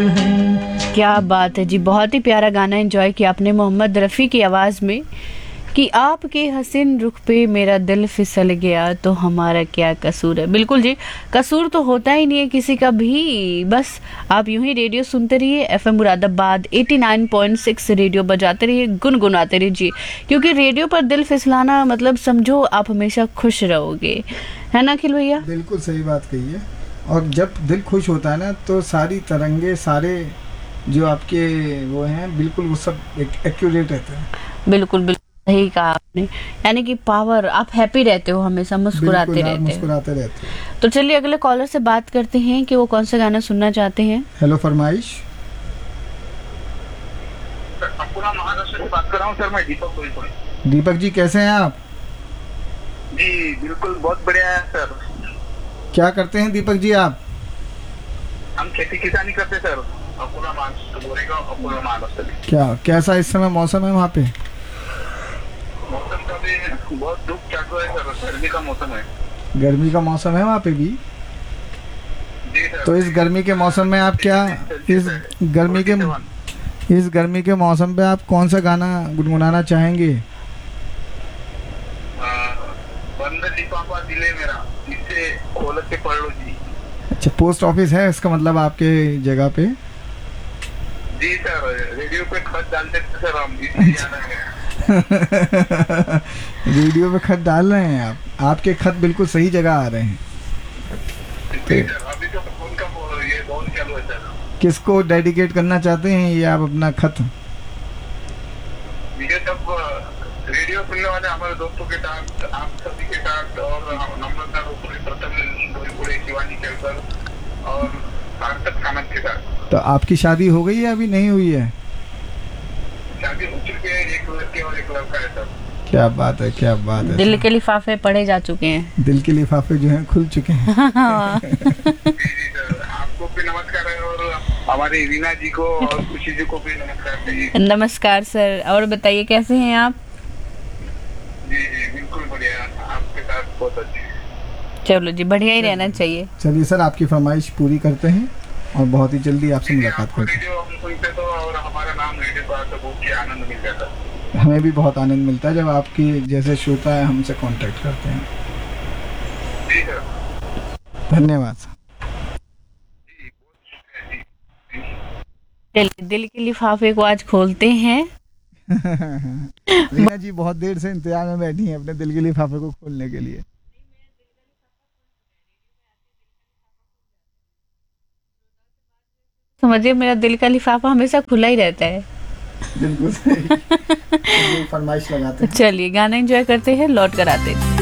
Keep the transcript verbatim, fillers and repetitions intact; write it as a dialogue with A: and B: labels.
A: क्या बात है जी, बहुत ही प्यारा गाना एंजॉय किया आपने मोहम्मद रफ़ी की आवाज़ में कि आपके हसीन रुख पे मेरा दिल फिसल गया तो हमारा क्या कसूर है। बिल्कुल जी, कसूर तो होता ही नहीं है किसी का भी। बस आप यूं ही रेडियो सुनते रहिए, एफएम मुरादाबाद नवासी पॉइंट छह रेडियो बजाते रहिए, गुनगुनाते रहिए, क्योंकि रेडियो पर दिल फिसलाना मतलब समझो आप हमेशा खुश रहोगे, है ना अखिल भैया?
B: बिल्कुल सही बात कही है। और जब दिल खुश होता है ना तो सारी तरंगे, सारे जो आपके वो हैं, बिल्कुल वो सब एक्यूरेट रहते हैं।
A: बिल्कुल बिल्कुल सही कहा आपने, यानी कि पावर, आप हैप्पी रहते हो, हमेशा मुस्कुराते
B: बिल्कुल, आप
A: रहते हो।
B: मुस्कुराते रहते हो।
A: तो चलिए अगले कॉलर से बात करते हैं कि वो कौन सा गाना सुनना चाहते हैं।
B: हेलो फरमाइश।
C: अपूरा महाराष्ट्र से बात कर रहा हूँ सर, मैं दीपक कोई।
B: दीपक जी कैसे हैं आप?
C: जी बिल्कुल, बहुत बढ़िया है सर।
B: क्या करते हैं दीपक जी आप?
C: हम खेती किसानी करते सर, अपूरा महाराष्ट्र बोलेगा, अपूरा महाराष्ट्र।
B: क्या कैसा इस समय मौसम है वहाँ पे?
C: मौसम का भी बहुत धूप चालू है सर, गर्मी का मौसम है।
B: गर्मी का मौसम है वहाँ पे भी?
C: जी सर।
B: तो इस गर्मी के मौसम में आप क्या इस गर्मी के इस गर्मी के मौसम पे आप कौन सा गाना गुनगुनाना चाहेंगे?
C: बंद लिफाफा दिले मेरा, इससे खोल के पढ़ लो जी।
B: अच्छा, पोस्ट ऑफिस है इसका मतलब आपके जगह पे?
C: जी सर, रेडियो पे खत डालते थे सर हम, इसलिए याद आ गया।
B: रेडियो पे खत डाल रहे हैं आप? आपके खत बिल्कुल सही जगह आ रहे हैं।
C: जी सर, अभी तो फोन का वो- ये दौर चालू है सर।
B: किसको डेडिकेट करना चाहते हैं ये आप अपना खत?
C: ये सब रेडियो सुनने वाले हमारे दोस्तों के साथ, आप सभी के साथ, और नम्रता पूरी प्रथम पूरे शिवानी केलकर और सार्थक कामत के साथ।
B: तो आपकी शादी हो गई है अभी नहीं हुई है?
C: शादी हो चुकी है, एक लड़के और एक लड़का है सर।
B: क्या बात है, क्या बात है।
A: दिल के लिफाफे पढ़े जा चुके हैं।
B: दिल के लिफाफे जो हैं खुल चुके हैं।
C: जी जी सर, आपको भी नमस्कार है, और हमारे रीना जी को और खुशी जी को भी नमस्कार चाहिए।
A: नमस्कार सर, और बताइए कैसे हैं आप?
C: जी जी बिल्कुल बढ़िया, आपके साथ बहुत अच्छे।
A: चलो जी, बढ़िया ही रहना चाहिए।
B: चलिए सर, आपकी फरमाइश पूरी करते हैं और बहुत ही जल्दी आपसे मुलाकात करते हैं।
C: रेडियो हम सुनते तो, और हमारा नाम रेडियो पर आता, बहुत ही आनंद मिल जाता।
B: हमें भी बहुत आनंद मिलता है जब आपकी जैसे श्रोता है हमसे कांटेक्ट करते हैं।
C: जी सर,
B: धन्यवाद सर।
A: चलिए दिल के लिफाफे को आज खोलते हैं।
B: रीना जी बहुत देर से इंतजार में बैठी हैं अपने दिल के लिफाफे को खोलने के लिए।
A: समझिए मेरा दिल का लिफाफा हमेशा खुला ही रहता है।
B: बिल्कुल सही। चलिए, फरमाइश लगाते हैं।
A: चलिए गाना एंजॉय करते हैं, लौट कर आते हैं।